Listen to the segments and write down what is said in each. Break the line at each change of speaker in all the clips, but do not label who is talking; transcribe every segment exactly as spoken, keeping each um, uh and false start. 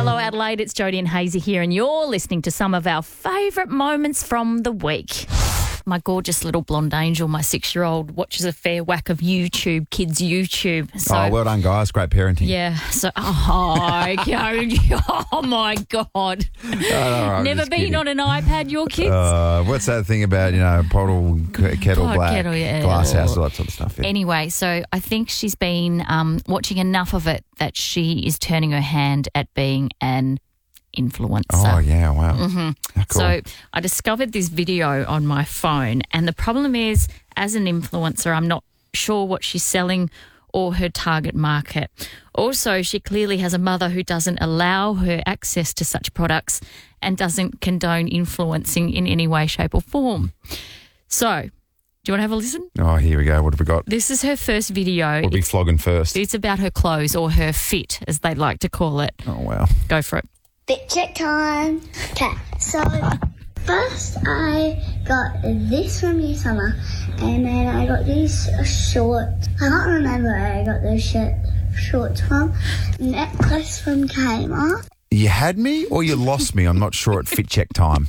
Hello, Adelaide. It's Jodie and Hazy here, and you're listening to some of our favourite moments from the week. My gorgeous little blonde angel, my six-year-old, watches a fair whack of YouTube, kids' YouTube. So,
oh, well done, guys. Great parenting.
Yeah. So, oh, oh my God.
Oh,
Never been
kidding.
on an iPad, your kids?
Uh, what's that thing about, you know, bottle, k- kettle
Pot,
black,
kettle, yeah.
glass house, all that sort of stuff. Yeah.
Anyway, so I think she's been um, watching enough of it that she is turning her hand at being an influencer.
Oh, yeah, wow.
Mm-hmm.
Cool.
So I discovered this video on my phone, and the problem is, as an influencer, I'm not sure what she's selling or her target market. Also, she clearly has a mother who doesn't allow her access to such products and doesn't condone influencing in any way, shape or form. So, do you want to have a listen?
Oh, here we go. What have we got?
This is her first video.
We'll be
It's,
flogging first.
it's about her clothes, or her fit, as they like to call it.
Oh, wow.
Go for it.
Fit check time. Okay, so first I got this from New Summer, and then I got these shorts. I can't remember where I got those shirt, shorts from. Necklace from Kmart.
You had me or you lost me? I'm not sure at fit check time.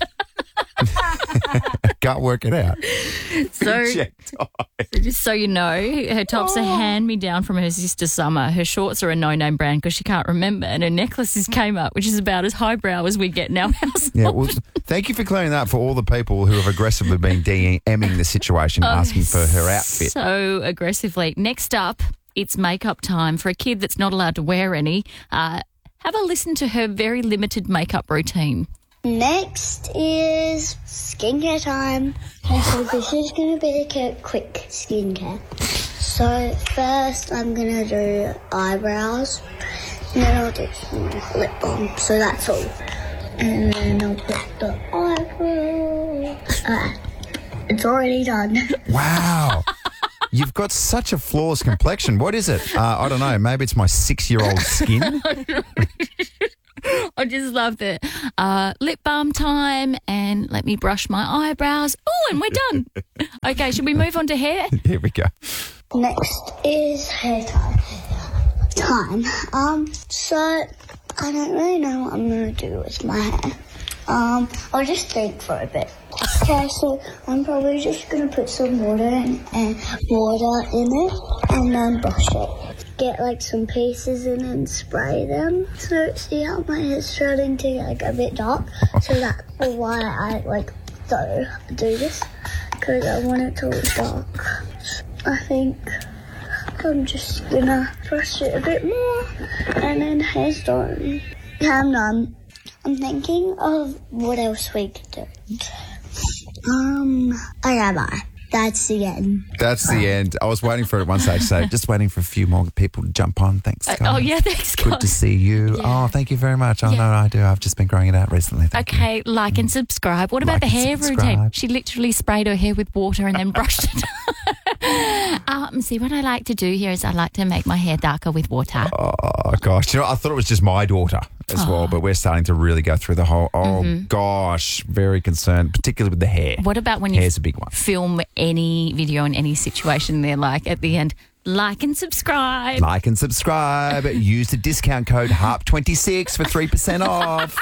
Can't work it out.
So,
Check time.
just so you know, her top's a hand-me-down from her sister Summer. Her shorts are a no-name brand because she can't remember, and her necklace is Kmart, which is about as highbrow as we get in our house.
Yeah, well, thank you for clearing that for all the people who have aggressively been DMing the situation, asking for her outfit.
So aggressively. Next up, it's makeup time for a kid that's not allowed to wear any. Uh, have a listen to her very limited makeup routine.
Next is skincare time. Okay, so this is going to be a quick skincare. So first I'm going to do eyebrows, and then I'll do some lip balm, so that's all. And then I'll put the eyebrow. Ah, it's already done.
Wow. You've got such a flawless complexion. What is it? Uh, I don't know. Maybe it's my six-year-old skin.
I just love the uh, lip balm time, and let me brush my eyebrows. Oh, and we're done. Okay, should we move on to hair?
Here we go.
Next is hair time. Time. Um, so I don't really know what I'm going to do with my hair. Um, I'll just think for a bit. Okay, so I'm probably just going to put some water in, and water in it and then brush it. Get like some pieces in and spray them. So see how my hair's starting to get like a bit dark? So that's why I like do, do this, because I want it to look dark. I think I'm just gonna brush it a bit more, and then hair's done. Yeah, I'm done. I'm thinking of what else we could do. Um, okay, bye. That's the end.
That's the end. I was waiting for it at one stage, so just waiting for a few more people to jump on. Thanks,
Uh,
Scott.
oh, yeah, thanks,
Good
Scott.
to see you.
Yeah.
Oh, thank you very much. Oh,
Yeah.
no, I do. I've just been growing it out recently. Thank you.
Okay, like and subscribe. What about
Like
the
and
hair
subscribe.
routine? She literally sprayed her hair with water and then brushed it. um, see, what I like to do here is I like to make my hair darker with water.
Oh, gosh. You know, I thought it was just my daughter as well, but we're starting to really go through the whole, oh, gosh, very concerned, particularly with the hair.
What about when you
Hair's a big one.
film any video in any situation? They're like, at the end, like and subscribe.
Like and subscribe. Use the discount code harp twenty-six for three percent off.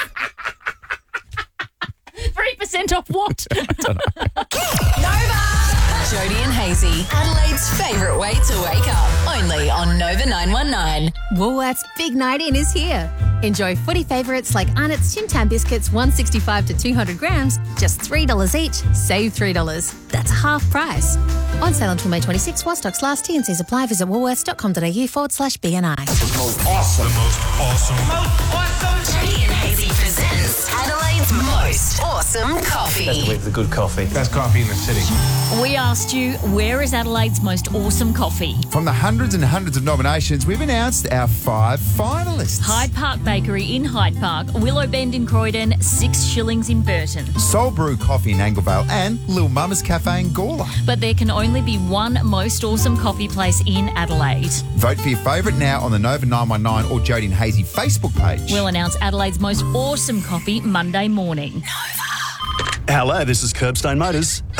three percent off what?
Nova! Jodie and Hazy, Adelaide's favourite way to wake up. Only on Nova nine one nine.
Woolworths Big Night In is here. Enjoy footy favourites like Arnott's Tim Tam biscuits, one sixty-five to two hundred grams, just three dollars each. Save three dollars. That's half price. On sale until May twenty-sixth while stocks last. T and C's apply. Visit woolworths.com.au forward slash BNI.
The most awesome. The most awesome.
Jodie and Hazy presents Adelaide's most awesome coffee.
With the good coffee.
Best coffee in the city.
We asked you, where is Adelaide's most awesome coffee?
From the hundreds and hundreds of nominations, we've announced our five finalists.
Hyde Park Bakery in Hyde Park, Willow Bend in Croydon, Six Shillings in Burton.
Soul Brew Coffee in Anglevale and Lil Mama's Cafe in Gawler.
But there can only be one most awesome coffee place in Adelaide.
Vote for your favourite now on the Nova nine one nine or Jodie and Hazy Facebook page.
We'll announce Adelaide's most awesome coffee Monday morning.
Hello, this is Curbstone Motors.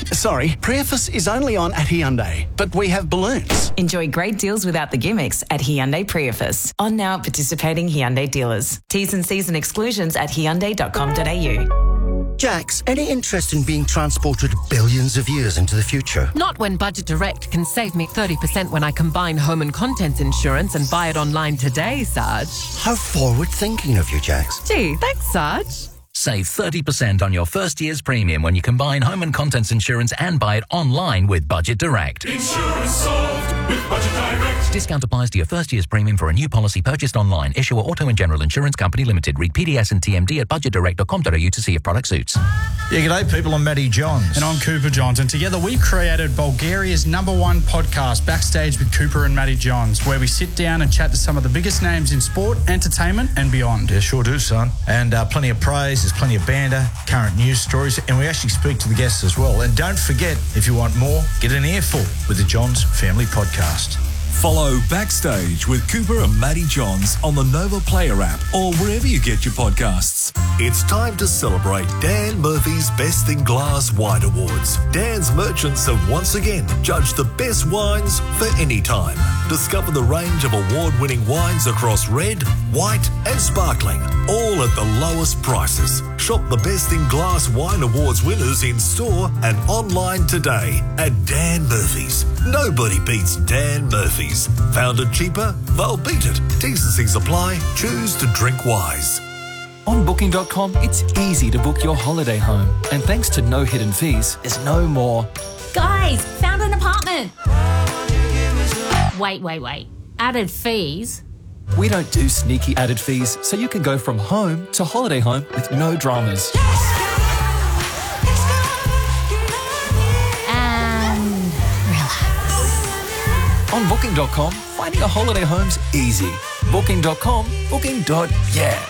Sorry, Prius is only on at Hyundai, but we have balloons.
Enjoy great deals without the gimmicks at Hyundai Prius. On now at participating Hyundai dealers. T's and C's and exclusions at hyundai dot com dot a u.
Jax, any interest in being transported billions of years into the future?
Not when Budget Direct can save me thirty percent when I combine home and contents insurance and buy it online today, Sarge.
How forward-thinking of you, Jax.
Gee, thanks, Sarge.
Save thirty percent on your first year's premium when you combine home and contents insurance and buy it online with Budget Direct.
Insurance solved with Budget Direct.
Discount applies to your first year's premium for a new policy purchased online. Issuer Auto and General Insurance Company Limited. Read P D S and T M D at budget direct dot com dot a u to see if product suits.
Yeah, g'day people, I'm Matty Johns.
And I'm Cooper Johns, and together we've created Bulgaria's number one podcast, Backstage with Cooper and Matty Johns, where we sit down and chat to some of the biggest names in sport, entertainment and beyond.
Yeah, sure do, son. And uh, plenty of praise, there's plenty of banter, current news stories, and we actually speak to the guests as well. And don't forget, if you want more, get an earful with the Johns Family Podcast.
Follow Backstage with Cooper and Matty Johns on the Nova Player app or wherever you get your podcasts.
It's time to celebrate Dan Murphy's Best in Glass Wine Awards. Dan's merchants have once again judged the best wines for any time. Discover the range of award-winning wines across red, white and sparkling, all at the lowest prices. Shop the Best in Glass Wine Awards winners in store and online today at Dan Murphy's. Nobody beats Dan Murphy's. Found it cheaper? They'll beat it. T's and C's apply. Choose to drink wise.
On booking dot com, it's easy to book your holiday home. And thanks to no hidden fees, there's no more.
Guys, found an apartment. Wait, wait, wait. Added fees?
We don't do sneaky added fees, so you can go from home to holiday home with no dramas.
And relax.
On booking dot com, finding a holiday home's easy. booking dot com, booking. Yeah.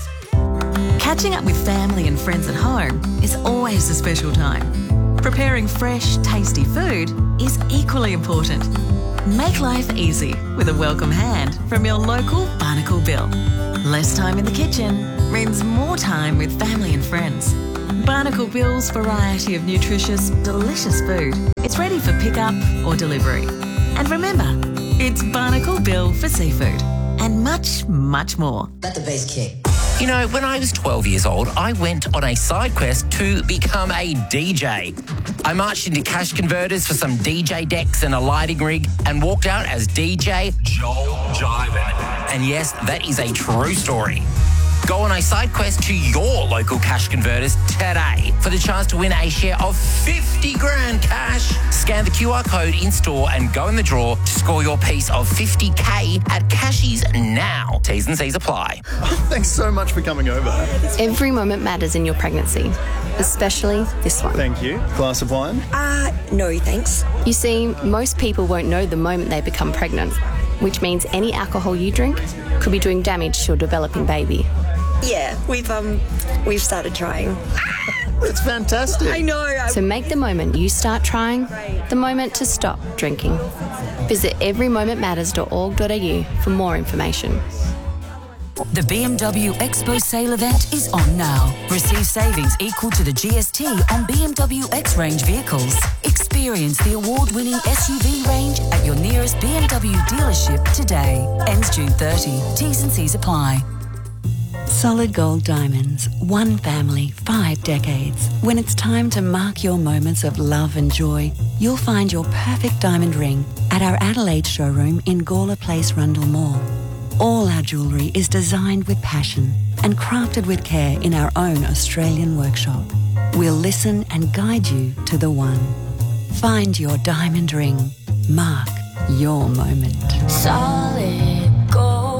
Catching up with family and friends at home is always a special time. Preparing fresh, tasty food is equally important. Make life easy with a welcome hand from your local Barnacle Bill. Less time in the kitchen means more time with family and friends. Barnacle Bill's variety of nutritious, delicious food. It's ready for pickup or delivery. And remember, it's Barnacle Bill for seafood and much, much more.
Let the bass kick.
You know, when I was twelve years old, I went on a side quest to become a D J. I marched into cash converters for some D J decks and a lighting rig and walked out as D J Joel Jiven. And yes, that is a true story. Go on a side quest to your local cash converters today for the chance to win a share of fifty grand cash. Scan the Q R code in store and go in the draw to score your piece of fifty K at Cashies now. T's and C's apply.
Thanks so much for coming over.
Every moment matters in your pregnancy, especially this one.
Thank you. Glass of wine?
Uh, no thanks. You see, most people won't know the moment they become pregnant, which means any alcohol you drink could be doing damage to your developing baby.
Yeah, we've um, we've started trying.
That's fantastic.
I know.
So make the moment you start trying the moment to stop drinking. Visit every moment matters dot org dot a u for more information.
The B M W Expo sale event is on now. Receive savings equal to the G S T on B M W X-Range vehicles. Experience the award-winning S U V range at your nearest B M W dealership today. Ends June thirtieth. T's and C's apply.
Solid Gold Diamonds, one family, five decades. When it's time to mark your moments of love and joy, you'll find your perfect diamond ring at our Adelaide showroom in Gawler Place, Rundle Mall. All our jewellery is designed with passion and crafted with care in our own Australian workshop. We'll listen and guide you to the one. Find your diamond ring. Mark your moment.
Solid Gold.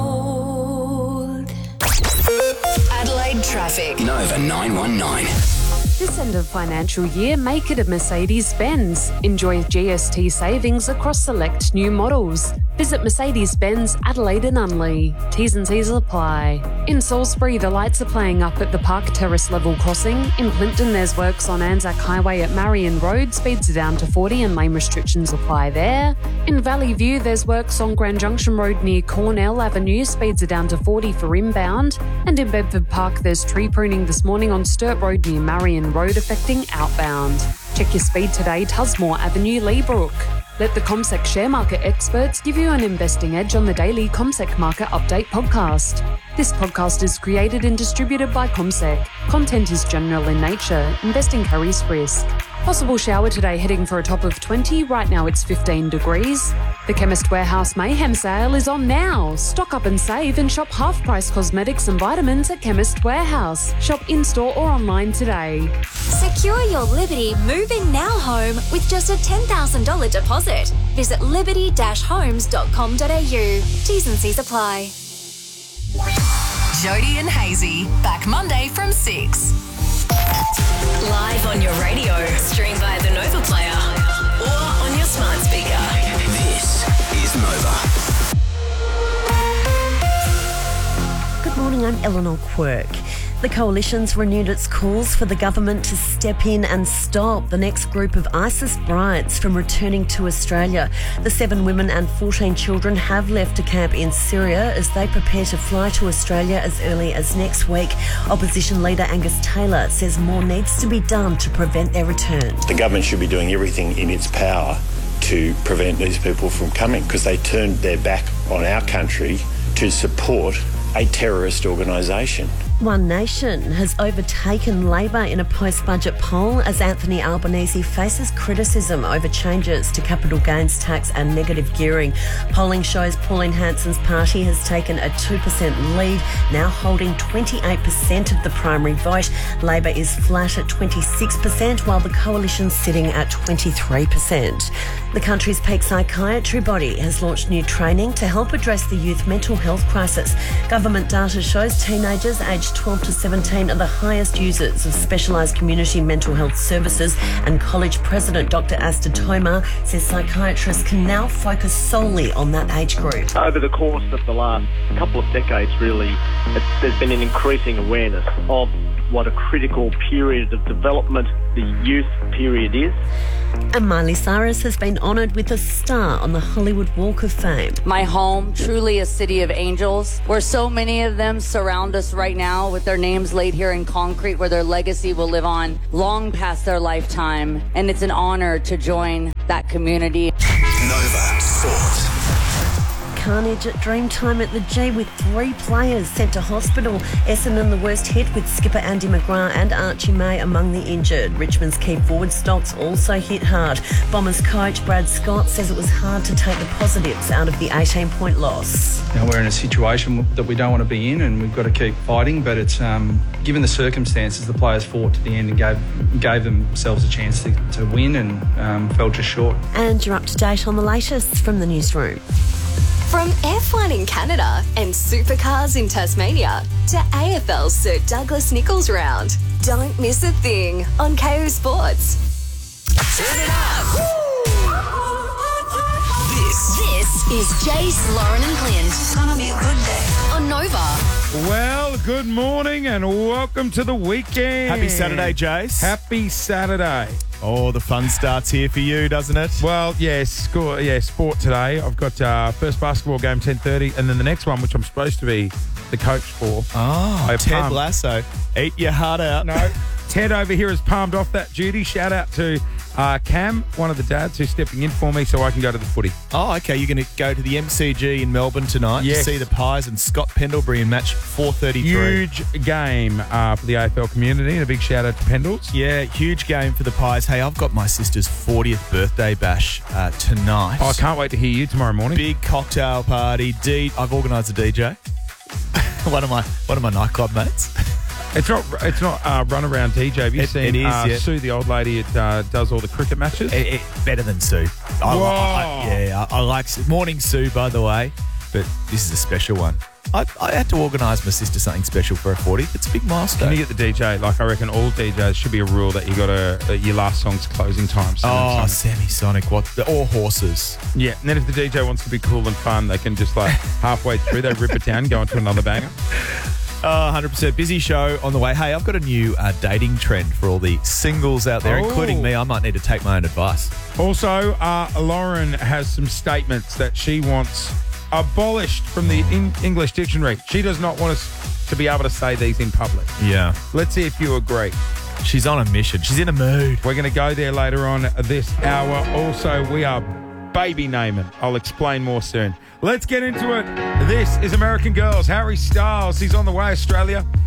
Adelaide traffic.
Nova nine one nine.
This end of financial year, make it a Mercedes-Benz. Enjoy G S T savings across select new models. Visit Mercedes-Benz Adelaide and Unley. T's and C's apply. In Salisbury, the lights are playing up at the Park Terrace level crossing. In Plympton, there's works on Anzac Highway at Marion Road. Speeds are down to forty and lane restrictions apply there. In Valley View, there's works on Grand Junction Road near Cornell Avenue. Speeds are down to forty for inbound. And in Bedford Park, there's tree pruning this morning on Sturt Road near Marion Road affecting outbound. Check your speed today, Tusmore Avenue, Leabrook. Let the CommSec share market experts give you an investing edge on the daily CommSec Market Update podcast. This podcast is created and distributed by CommSec. Content is general in nature. Investing carries risk. Possible shower today, heading for a top of twenty. Right now it's fifteen degrees. The Chemist Warehouse Mayhem sale is on now. Stock up and save and shop half-price cosmetics and vitamins at Chemist Warehouse. Shop in-store or online today.
Secure your Liberty move-in now home with just a ten thousand dollars deposit. Visit liberty dash homes dot com dot a u. T's and C's apply.
Jody and Hazy, back Monday from six. Live on your radio, stream via the Nova Player or on your smart speaker.
This is Nova.
Good morning, I'm Eleanor Quirk. The Coalition's renewed its calls for the government to step in and stop the next group of ISIS brides from returning to Australia. The seven women and fourteen children have left a camp in Syria as they prepare to fly to Australia as early as next week. Opposition leader Angus Taylor says more needs to be done to prevent their return.
The government should be doing everything in its power to prevent these people from coming because they turned their back on our country to support a terrorist organisation.
One Nation has overtaken Labor in a post-budget poll as Anthony Albanese faces criticism over changes to capital gains tax and negative gearing. Polling shows Pauline Hanson's party has taken a two percent lead, now holding twenty-eight percent of the primary vote. Labor is flat at twenty-six percent, while the Coalition's sitting at twenty-three percent. The country's peak psychiatry body has launched new training to help address the youth mental health crisis. Government data shows teenagers aged twelve to seventeen are the highest users of specialised community mental health services, and college president Doctor Asta Tomar says psychiatrists can now focus solely on that age group.
Over the course of the last couple of decades, really, it, there's been an increasing awareness of what a critical period of development the youth period is.
And Miley Cyrus has been honoured with a star on the Hollywood Walk of Fame.
My home, truly a city of angels, where so many of them surround us right now with their names laid here in concrete, where their legacy will live on long past their lifetime. And it's an honour to join that community.
Nova Sport.
Carnage at Dreamtime at the G with three players sent to hospital. Essendon the worst hit with skipper Andy McGrath and Archie May among the injured. Richmond's key forward stocks also hit hard. Bombers coach Brad Scott says it was hard to take the positives out of the eighteen-point loss.
Now we're in a situation that we don't want to be in and we've got to keep fighting, but it's um, given the circumstances, the players fought to the end and gave gave themselves a chance to, to win and um, fell just short.
And you're up to date on the latest from the newsroom.
From F one in Canada and supercars in Tasmania to A F L's Sir Douglas Nicholls round. Don't miss a thing on K O Sports.
Turn it up. This, this is Jace, Lauren and Clint. It's gonna be a good day. On Nova.
Well, good morning and welcome to the weekend.
Happy Saturday, Jace.
Happy Saturday.
Oh, the fun starts here for you, doesn't it?
Well, yes, school, yeah, sport today. I've got uh, first basketball game ten thirty, and then the next one, which I'm supposed to be the coach for.
Oh, Ted
palmed.
Lasso. Eat your heart out.
No, Ted over here has palmed off that duty. Shout out to uh, Cam, one of the dads, who's stepping in for me so I can go to the footy.
Oh, okay. You're going to go to the M C G in Melbourne tonight
yes.
to see the Pies and Scott Pendlebury in match four thirty-three.
Huge game uh, for the A F L community, and a big shout out to Pendles.
Yeah, huge game for the Pies. Hey, I've got my sister's fortieth birthday bash uh, tonight.
Oh, I can't wait to hear you tomorrow morning.
Big cocktail party. D- I've organised a D J. one of my one of my nightclub mates.
It's not. It's not uh, run around D J. Have you
it,
seen
it is,
uh,
yeah.
Sue, the old lady? It uh, does all the cricket matches.
It, it, better than Sue. I,
Whoa.
I, I, yeah, I, I like morning Sue, by the way. But this is a special one. I, I had to organise my sister something special for her fortieth. It's a big milestone.
Can you get the D J? Like, I reckon all D Js should be a rule that you got to uh, your last song's closing time.
Oh, Semisonic. What? The, or horses.
Yeah, and then if the D J wants to be cool and fun, they can just like halfway through they rip it down, go into another banger.
Oh, one hundred percent. Busy show on the way. Hey, I've got a new uh, dating trend for all the singles out there,
oh.
including me. I might need to take my own advice.
Also, uh, Lauren has some statements that she wants abolished from the in- English dictionary. She does not want us to be able to say these in public.
Yeah.
Let's see if you agree.
She's on a mission. She's in a mood.
We're going to go there later on this hour. Also, we are baby naming. I'll explain more soon. Let's get into it. This is American Girls. Harry Styles. He's on the way, Australia.